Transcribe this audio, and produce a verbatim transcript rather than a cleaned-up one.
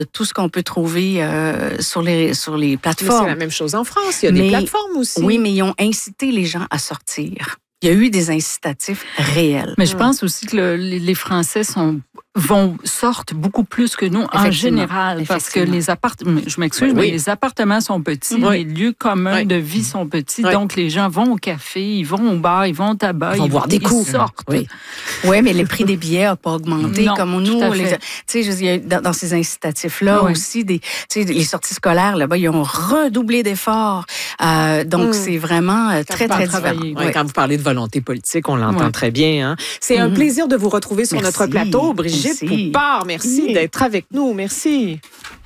de tout ce qu'on peut trouver euh, sur les sur les plateformes. Mais c'est la même chose en France. Il y a mais, des plateformes aussi. Oui, mais ils ont incité les gens à sortir. Il y a eu des incitatifs réels. Mais je pense aussi que le, les Français sont vont sortent beaucoup plus que nous en général parce que les appartements, je m'excuse, oui, mais oui. les appartements sont petits, oui. les lieux communs oui. de vie sont petits, oui. donc les gens vont au café, ils vont au bar, ils vont au tabac, ils vont boire des coups, ils sortent. Oui. oui, mais les prix des billets n'ont pas augmenté non, comme nous. Tu sais, il y a dans, dans ces incitatifs-là oui. aussi des, tu sais, les sorties scolaires là-bas, ils ont redoublé d'efforts. Euh, donc mmh. c'est vraiment euh, très très différent. Oui, oui. Quand vous parlez de volonté politique, on l'entend oui. très bien. Hein? C'est mmh. un plaisir de vous retrouver sur merci. notre plateau, Brigitte merci. Poupard. Merci oui. d'être avec nous. Merci.